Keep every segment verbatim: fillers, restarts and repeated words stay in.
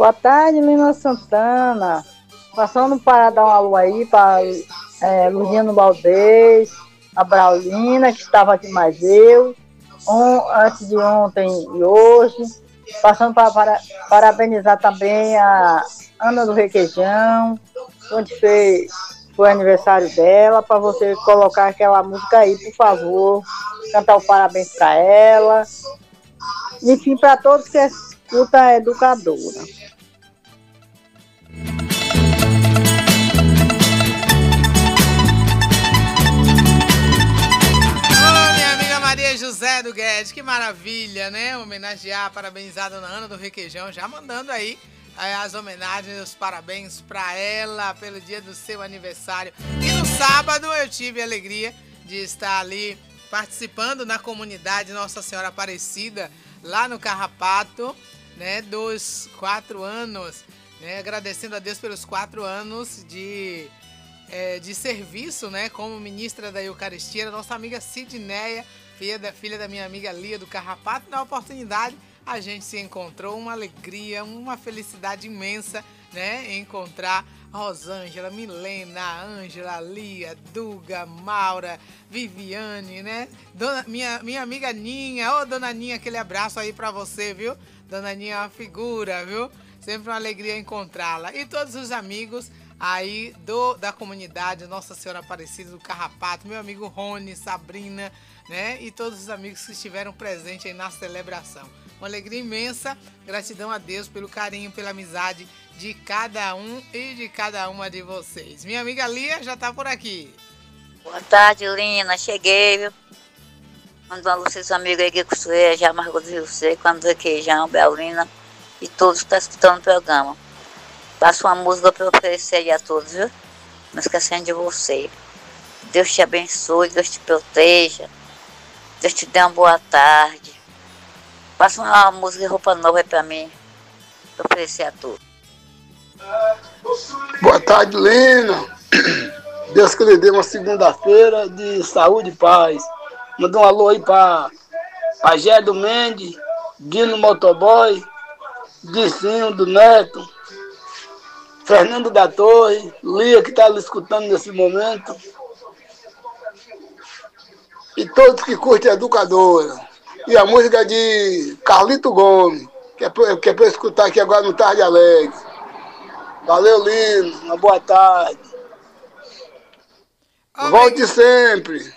Boa tarde, Lina Santana. Passando para dar um alô aí para é, Luciano Valdez, a Braulina, que estava aqui mais eu, on, antes de ontem e hoje. Passando para, para parabenizar também a Ana do Requeijão, onde fez, foi aniversário dela, para você colocar aquela música aí, por favor. Cantar o parabéns para ela. Enfim, para todos que escutam a educadora. Maria José do Guedes, que maravilha, né? Homenagear, parabenizar a dona Ana do Requeijão, já mandando aí as homenagens, os parabéns para ela pelo dia do seu aniversário. E no sábado eu tive a alegria de estar ali participando na comunidade Nossa Senhora Aparecida, lá no Carrapato, né? Dos quatro anos, né? Agradecendo a Deus pelos quatro anos de, é, de serviço, né? Como ministra da Eucaristia, a nossa amiga Sidneia, filha da, filha da minha amiga Lia do Carrapato. Na oportunidade, a gente se encontrou, uma alegria, uma felicidade imensa, né? Encontrar a Rosângela, Milena, Ângela, Lia, Duga, Maura, Viviane, né? Dona, minha, minha amiga Ninha, ô dona Ninha, aquele abraço aí pra você, viu? Dona Ninha é uma figura, viu? Sempre uma alegria encontrá-la. E todos os amigos aí do, da comunidade Nossa Senhora Aparecida do Carrapato, meu amigo Rony, Sabrina, né? E todos os amigos que estiveram presentes aí na celebração. Uma alegria imensa, gratidão a Deus pelo carinho, pela amizade de cada um e de cada uma de vocês. Minha amiga Lia já tá por aqui. Boa tarde, Lina, cheguei, viu? Mando uma luz seus amigos aí que costureira, já Margot do Rio Seco, Quando Requeijão, Belina e todos que estão escutando o programa. Passo uma música para oferecer aí a todos, viu? Não esquecendo de você. Deus te abençoe, Deus te proteja. Deus te dê uma boa tarde. Passa uma música de roupa nova aí pra mim, pra oferecer a todos. Boa tarde, Lina. Deus que lhe dê uma segunda-feira de saúde e paz. Manda um alô aí pra, pra Gédo Mendes, Dino Motoboy, Dicinho do Neto, Fernando da Torre, Lia que tá ali escutando nesse momento. E todos que curtem a educadora. E a música de Carlito Gomes, que é pra, que é pra eu escutar aqui agora no Tarde Alegre. Valeu, Lino. Uma boa tarde. Amém. Volte sempre.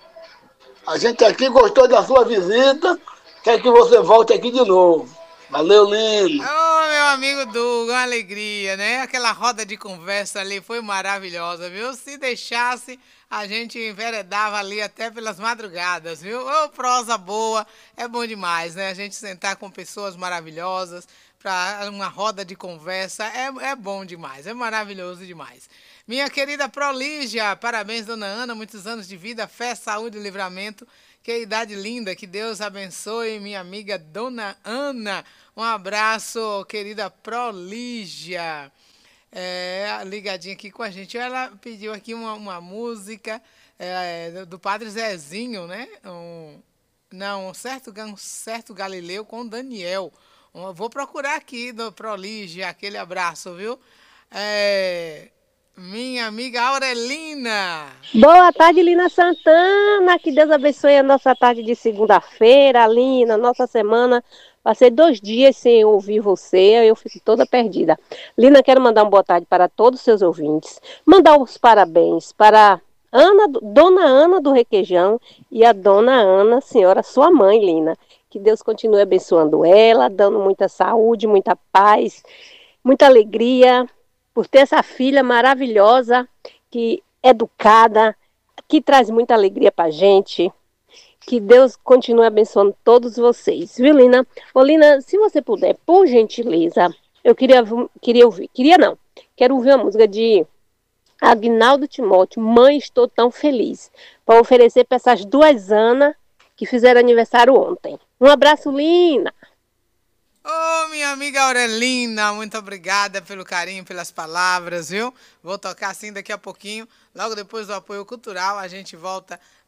A gente aqui gostou da sua visita. Quer que você volte aqui de novo. Valeu, Lino. Ô, meu amigo Duga, uma alegria, né? Aquela roda de conversa ali foi maravilhosa, viu? Se deixasse, a gente enveredava ali até pelas madrugadas, viu? Ô, prosa boa, é bom demais, né? A gente sentar com pessoas maravilhosas para uma roda de conversa, é, é bom demais, é maravilhoso demais. Minha querida Prolígia, parabéns, dona Ana, muitos anos de vida, fé, saúde e livramento. Que idade linda, que Deus abençoe, minha amiga dona Ana. Um abraço, querida Prolígia. É, ligadinha aqui com a gente. Ela pediu aqui uma, uma música é, do Padre Zezinho, né? Um, não, um certo, um certo Galileu com Daniel. Um, vou procurar aqui do Prolígia, aquele abraço, viu? É... Minha amiga Aurelina. Boa tarde, Lina Santana. Que Deus abençoe a nossa tarde de segunda-feira, Lina. Nossa semana vai ser dois dias sem ouvir você. Eu fico toda perdida. Lina, quero mandar uma boa tarde para todos os seus ouvintes. Mandar os parabéns para Ana, Dona Ana do Requeijão e a Dona Ana, senhora, sua mãe, Lina. Que Deus continue abençoando ela, dando muita saúde, muita paz, muita alegria. Por ter essa filha maravilhosa, que educada, que traz muita alegria pra gente. Que Deus continue abençoando todos vocês. Viu, Lina? Ô, Lina, se você puder, por gentileza, eu queria, queria ouvir, queria não, quero ouvir uma música de Agnaldo Timóteo, Mãe, Estou Tão Feliz, para oferecer para essas duas Ana que fizeram aniversário ontem. Um abraço, Lina! Ô, oh, minha amiga Aurelina, muito obrigada pelo carinho, pelas palavras, viu? Vou tocar assim daqui a pouquinho, logo depois do apoio cultural, a gente volta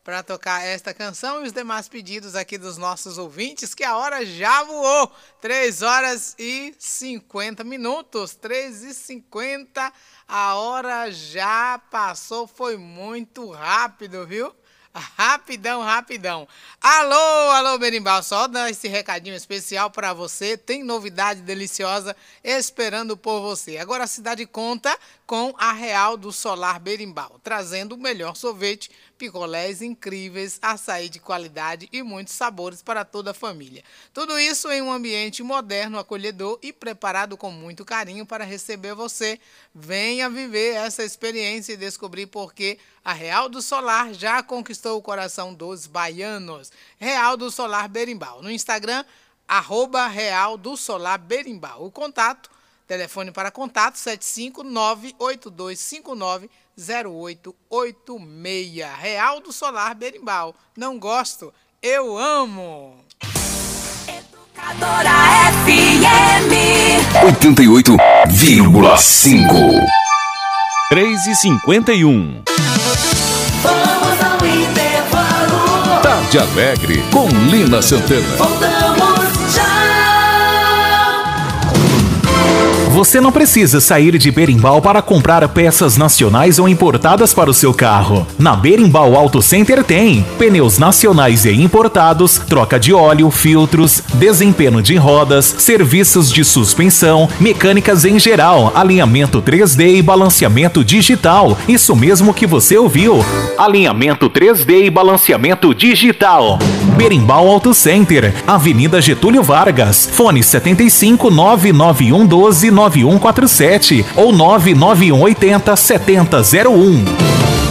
para tocar esta canção e os demais pedidos aqui dos nossos ouvintes, que a hora já voou. três horas e cinquenta minutos. três e cinquenta, a hora já passou, foi muito rápido, viu? Rapidão, rapidão. Alô, alô, Berimbau, só dar esse recadinho especial para você. Tem novidade deliciosa esperando por você. Agora a cidade conta com a Real do Solar Berimbau, trazendo o melhor sorvete, picolés incríveis, açaí de qualidade e muitos sabores para toda a família. Tudo isso em um ambiente moderno, acolhedor e preparado com muito carinho para receber você. Venha viver essa experiência e descobrir por que a Real do Solar já conquistou o coração dos baianos. Real do Solar Berimbau. No Instagram, arroba Real do Solar Berimbau. O contato, telefone para contato sete cinco nove oito dois cinco nove zero oito oito seis. Real do Solar Berimbau. Não gosto, eu amo. Educadora F M oitenta e oito vírgula cinco. três e cinquenta e um. Vamos ao intervalo. Tarde Alegre com Lina Santana. Voltamos já. Você não precisa sair de Berimbau para comprar peças nacionais ou importadas para o seu carro. Na Berimbau Auto Center tem pneus nacionais e importados, troca de óleo, filtros, desempenho de rodas, serviços de suspensão, mecânicas em geral, alinhamento três D e balanceamento digital. Isso mesmo que você ouviu. Alinhamento três D e balanceamento digital. Berimbau Auto Center, Avenida Getúlio Vargas, fone setenta e cinco, nove nove um doze, nove um quatro sete ou nove nove um oitenta, setenta zero um.